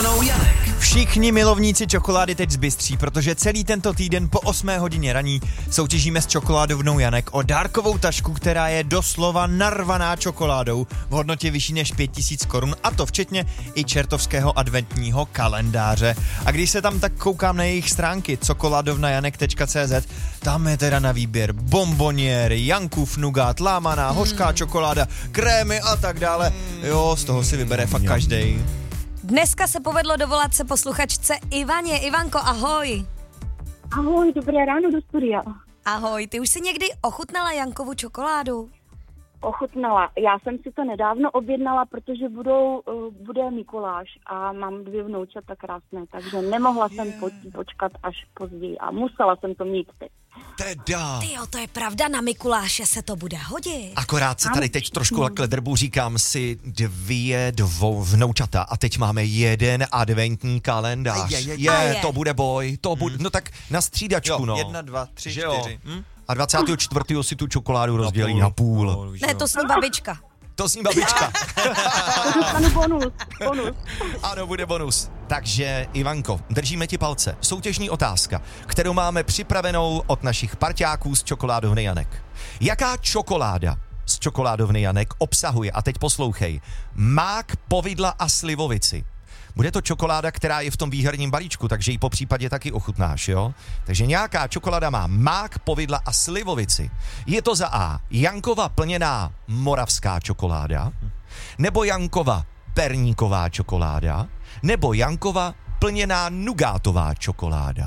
čokoládovnou Janek. Všichni milovníci čokolády teď zbystří, protože celý tento týden po 8 hodině raní soutěžíme s čokoládovnou Janek o dárkovou tašku, která je doslova narvaná čokoládou v hodnotě vyšší než 5000 korun, a to včetně i čertovského adventního kalendáře. A když se tam tak koukám na jejich stránky cokoládovnajanek.cz, tam je teda na výběr bonboniéry, Jankův nugát, lámaná, hořká čokoláda, krémy a tak dále. Jo, z toho si vybere fakt každej. Dneska se povedlo dovolat se posluchačce Ivaně. Ivanko, ahoj. Ahoj, dobré ráno do studia. Ahoj, ty už jsi někdy ochutnala Jankovu čokoládu? Ochutnala. Já jsem si to nedávno objednala, protože bude Mikuláš a mám 2 vnoučata krásné, takže nemohla jsem počkat až později a musela jsem to mít teď. Teda. Tyjo, to je pravda, na Mikuláše se to bude hodit. Akorát se tady teď trošku lakle drbu, říkám si 2 vnoučata a teď máme 1 adventní kalendář. To bude boj, to bude, no tak na střídačku, jo, no. 1, 2, 3, 4. A 24. si tu čokoládu rozdělí na půl. Ne, to sní babička. To sní babička. To dostanu bonus. Ano, bude bonus. Takže, Ivanko, držíme ti palce. Soutěžní otázka, kterou máme připravenou od našich parťáků z čokoládovny Janek. Jaká čokoláda z čokoládovny Janek obsahuje, a teď poslouchej, mák, povidla a slivovici? Bude to čokoláda, která je v tom výherním balíčku, takže ji po případě taky ochutnáš, jo? Takže nějaká čokoláda má mák, povidla a slivovici. Je to za A. Jankova plněná moravská čokoláda, nebo Jankova perníková čokoláda, nebo Jankova plněná nugátová čokoláda.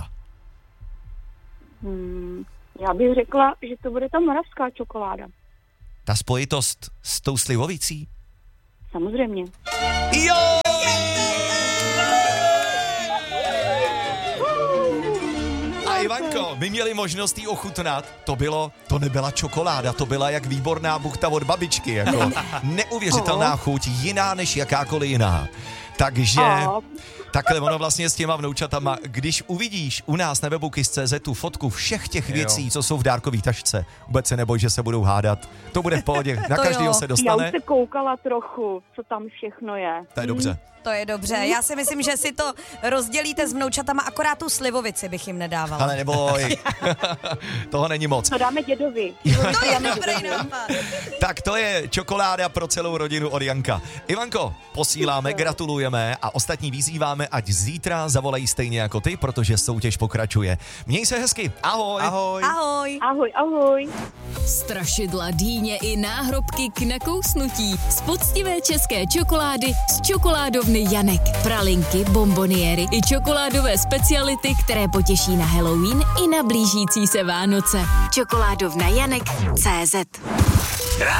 Já bych řekla, že to bude ta moravská čokoláda. Ta spojitost s tou slivovicí? Samozřejmě. Jo! A Ivanko, my měli možnost jí ochutnat. To nebyla čokoláda, to byla jak výborná buchta od babičky, jako neuvěřitelná chuť, jiná než jakákoliv jiná. Takže takhle ono vlastně s těma vnoučatama, když uvidíš u nás na webu Kiss.cz tu fotku všech těch věcí, co jsou v dárkový tašce, vůbec se neboj, že se budou hádat. To bude v pohodě, na každýho se dostane. Já už se koukala trochu, co tam všechno je. To je dobře. To je dobře. Já si myslím, že si to rozdělíte s vnoučatama, akorát tu slivovici bych jim nedávala. Ale neboj, toho není moc. To dáme dědovi. To je dobrý nápad. Tak to je čokoláda pro celou rodinu od Janka. Ivanko, posíláme, gratulujeme a ostatní vyzýváme, ať zítra zavolají stejně jako ty, protože soutěž pokračuje. Měj se hezky. Ahoj. Ahoj. Ahoj. Ahoj, ahoj. Strašidla, dýně i náhrobky k nakousnutí z poctivé české čokolády z čokoládovny Janek. Pralinky, bonboniéry i čokoládové speciality, které potěší na Halloween i na blížící se Vánoce. Čokoládovna Janek.cz